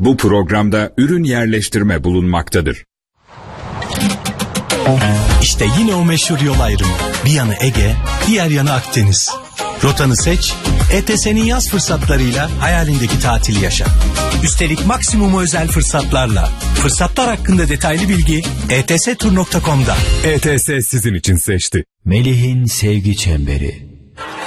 Bu programda ürün yerleştirme bulunmaktadır. İşte yine o meşhur yol ayrımı. Bir yanı Ege, diğer yanı Akdeniz. Rotanı seç, ETS'nin yaz fırsatlarıyla hayalindeki tatili yaşa. Üstelik maksimum özel fırsatlarla. Fırsatlar hakkında detaylı bilgi etstur.com'da. ETS sizin için seçti. Melih'in Sevgi Çemberi.